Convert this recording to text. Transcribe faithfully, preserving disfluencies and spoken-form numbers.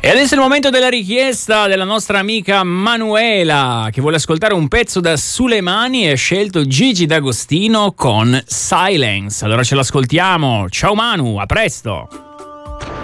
adesso è il momento della richiesta della nostra amica Manuela, che vuole ascoltare un pezzo da Sulemani e ha scelto Gigi D'Agostino con Silence. Allora ce l'ascoltiamo. Ciao Manu, a presto.